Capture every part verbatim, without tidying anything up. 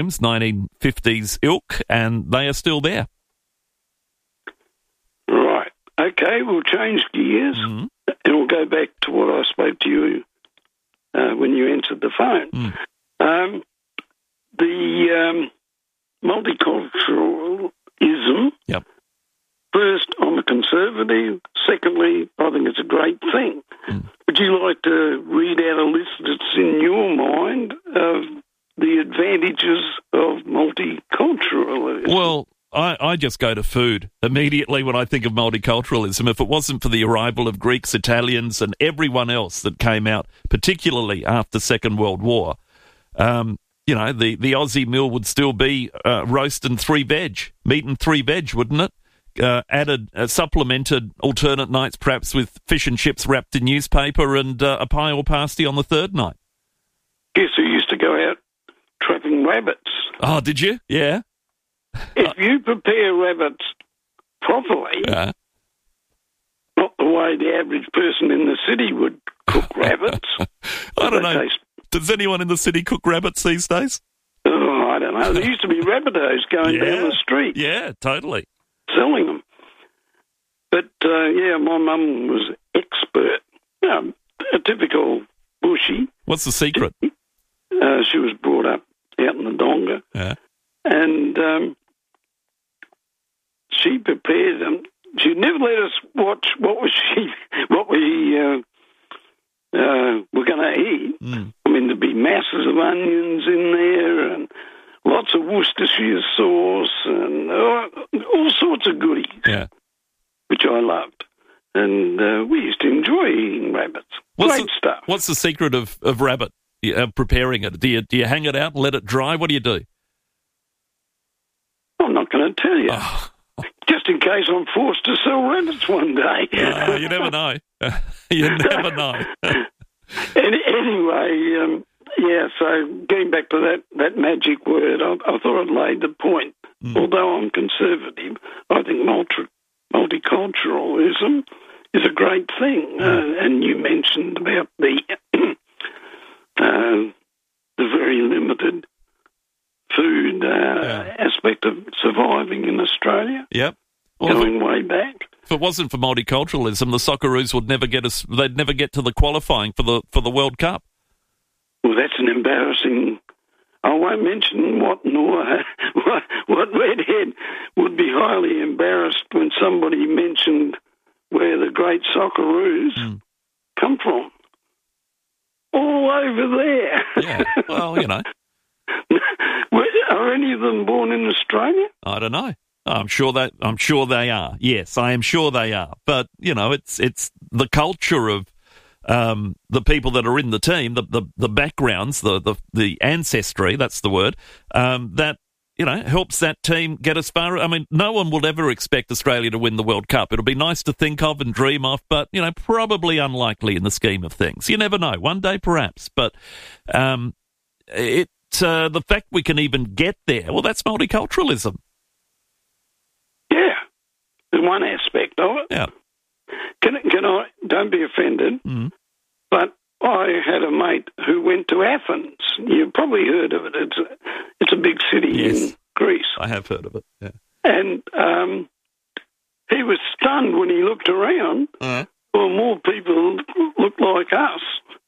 nineteen fifties ilk, and they are still there. Right. Okay, we'll change gears, Mm. and we'll go back to what I spoke to you uh, when you answered the phone. Mm. Um, the um, multiculturalism, Yep. first, I'm a conservative. Secondly, I think it's a great thing. Mm. Would you like to read out a list that's in your mind of the advantages of multiculturalism? Well, I, I just go to food immediately when I think of multiculturalism. If it wasn't for the arrival of Greeks, Italians, and everyone else that came out, particularly after the Second World War, um, you know, the, the Aussie meal would still be uh, roast and three veg, meat and three veg, wouldn't it? Uh, added, uh, supplemented alternate nights perhaps with fish and chips wrapped in newspaper and uh, a pie or pasty on the third night. Guess who used to go out trapping rabbits? Oh, did you? Yeah. If you prepare rabbits properly, Uh, not the way the average person in the city would cook rabbits. I don't They know. taste- Does anyone in the city cook rabbits these days? oh, I don't know. There used to be rabbitohs going Yeah. down the street Yeah, totally. selling them. But, uh, yeah, my mum was expert. Um, a typical bushy. What's the secret? Uh, she was brought up out in the Donga. Yeah. And um, she prepared them. She never let us watch what was she, what we uh, uh, were going to eat. Mm. I mean, there'd be masses of onions in there and lots of Worcestershire sauce and uh, all sorts of goodies, Yeah. which I loved. And uh, we used to enjoy eating rabbits. What's Great the, stuff. What's the secret of, of rabbit uh, preparing it? Do you, do you hang it out and let it dry? What do you do? I'm not going to tell you. Oh, Just in case I'm forced to sell rabbits one day. uh, you never know. You never know. Any, anyway, um, yeah, so getting back to that, that magic word, I, I thought I'd laid the point. Mm. Although I'm conservative, I think multi, multiculturalism is a great thing. Mm. Uh, and you mentioned about the uh, the very limited food uh, Yeah. aspect of surviving in Australia, Yep. Well, if, going way back. if it wasn't for multiculturalism, the Socceroos would never get us. They'd never get to the qualifying for the for the World Cup. Well, that's an embarrassing. I won't mention what Noah, what, what redhead would be highly embarrassed when somebody mentioned where the great Socceroos Mm. come from. All over there. Yeah. Well, you know, Were- Are any of them born in Australia? I don't know. I'm sure that I'm sure they are. Yes, I am sure they are. But you know, it's it's the culture of um, the people that are in the team, the the, the backgrounds, the, the the ancestry. That's the word. Um, that you know helps that team get as far. I mean, no one will ever expect Australia to win the World Cup. It'll be nice to think of and dream of, but you know, probably unlikely in the scheme of things. You never know. One day, perhaps. But um, it uh, the fact we can even get there, well, that's multiculturalism. Yeah, there's one aspect of it. Yeah. Can, can I, don't be offended, Mm. but I had a mate who went to Athens. You've probably heard of it. It's a, it's a big city Yes. in Greece. I have heard of it. Yeah. And um, he was stunned when he looked around. Uh, Well, more people looked like us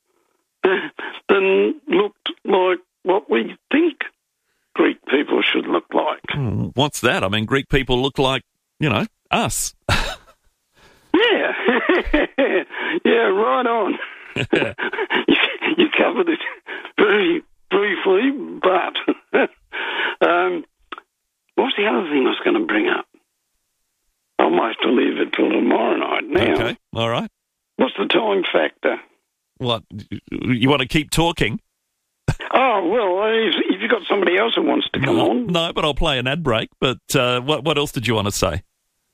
than looked like what we think Greek people should look like. hmm, what's that? I mean, Greek people look like, you know, us. Yeah, yeah, right on. you, you covered it very briefly, but um, what's the other thing I was going to bring up? I might have to leave it till tomorrow night now. Okay, all right. What's the time factor? What, you want to keep talking? Oh, well, if, if you've got somebody else who wants to come no, on. no, but I'll play an ad break. But uh, what what else did you want to say?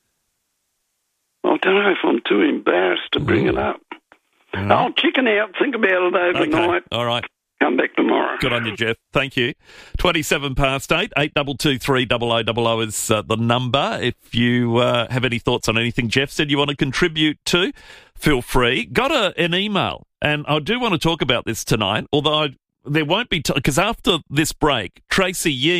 I don't know if I'm too embarrassed to bring it up. Mm. I'll chicken out, think about it overnight, Okay, all right. come back tomorrow. Good on you, Jeff. Thank you. twenty-seven past eight, eight two two three double oh double oh is uh, the number. If you uh, have any thoughts on anything Jeff said you want to contribute to, feel free. Got a, an email, and I do want to talk about this tonight, although I there won't be, because after this break, Tracy Yee